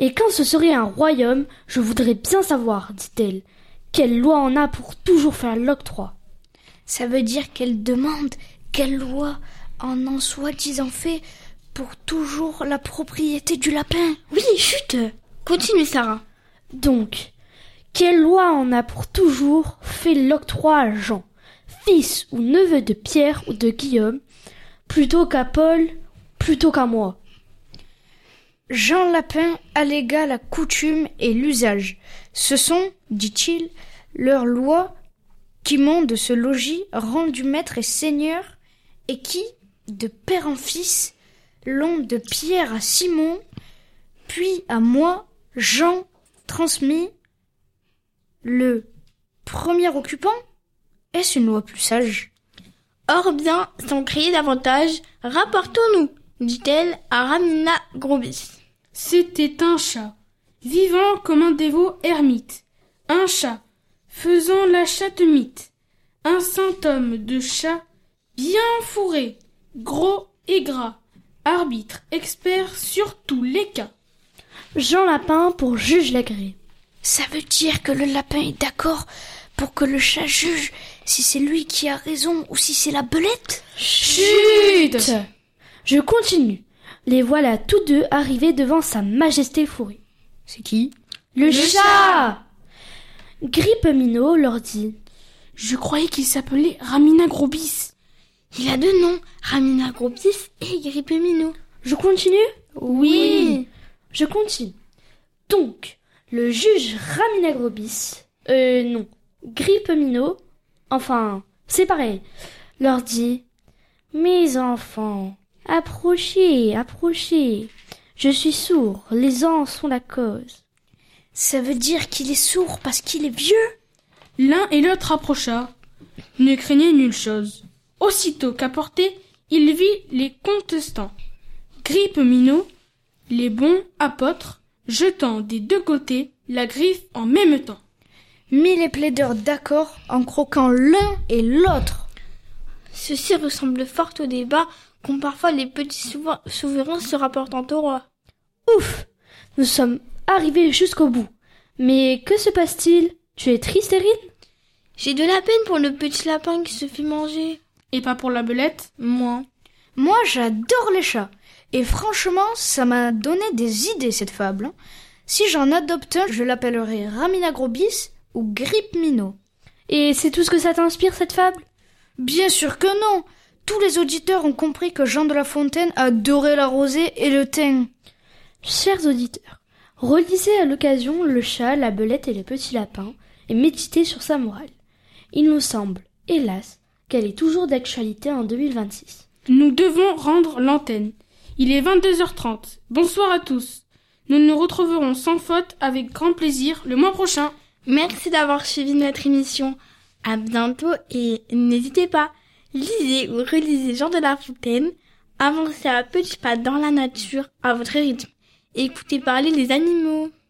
Et quand ce serait un royaume, je voudrais bien savoir, dit-elle, quelle loi en a pour toujours faire l'octroi. Ça veut dire qu'elle demande quelle loi en soi-disant fait pour toujours la propriété du lapin. Oui, chut! Continue, Sarah. Donc, quelle loi en a pour toujours fait l'octroi à Jean, fils ou neveu de Pierre ou de Guillaume, plutôt qu'à Paul, plutôt qu'à moi? Jean Lapin allégua la coutume et l'usage. Ce sont, dit-il, leurs lois qui m'ont de ce logis rendu maître et seigneur, et qui, de père en fils, l'ont de Pierre à Simon, puis à moi, Jean, transmis. Le premier occupant? Est-ce une loi plus sage? Or bien, sans crier davantage, rapportons-nous, dit-elle à Ramina Grobis. C'était un chat, vivant comme un dévot ermite, un chat, faisant la chatte-mythe, un saint homme de chat, bien fourré, gros et gras, arbitre expert sur tous les cas. Jean Lapin pour juge l'agréé. Ça veut dire que le lapin est d'accord pour que le chat juge si c'est lui qui a raison ou si c'est la belette? Chut! Je continue. Les voilà tous deux arrivés devant sa majesté fourrée. C'est qui? Le chat! Grippeminot leur dit: Je croyais qu'il s'appelait Ramina Grobis. Il a deux noms, Ramina Grobis et Grippeminot. Je continue? Oui. Je continue. Donc, le juge Ramina Grobis, non, Grippeminot, enfin, c'est pareil, leur dit: Mes enfants, approchez, approchez. Je suis sourd, les ans sont la cause. Ça veut dire qu'il est sourd parce qu'il est vieux? L'un et l'autre approcha. Ne craignez nulle chose. Aussitôt qu'à portée, il vit les contestants. Grippeminot, les bons apôtres, jetant des deux côtés la griffe en même temps. Mit les plaideurs d'accord en croquant l'un et l'autre. Ceci ressemble fort au débat qu'ont parfois les petits souverains se rapportant au roi. Ouf! Nous sommes arrivés jusqu'au bout. Mais que se passe-t-il? Tu es triste, Erin? J'ai de la peine pour le petit lapin qui se fait manger. Et pas pour la belette? Moi, j'adore les chats. Et franchement, ça m'a donné des idées, cette fable. Si j'en adopte un, je l'appellerai Ramina Grobis ou Grippeminot. Et c'est tout ce que ça t'inspire, cette fable? Bien sûr que non. Tous les auditeurs ont compris que Jean de La Fontaine adorait la rosée et le thym. Chers auditeurs, relisez à l'occasion Le chat, la belette et le petit lapin et méditez sur sa morale. Il nous semble, hélas, qu'elle est toujours d'actualité en 2026. Nous devons rendre l'antenne. Il est 22h30. Bonsoir à tous. Nous nous retrouverons sans faute avec grand plaisir le mois prochain. Merci d'avoir suivi notre émission. À bientôt et n'hésitez pas, lisez ou relisez Jean de La Fontaine, avancez à petits pas dans la nature à votre rythme. Écoutez parler les animaux.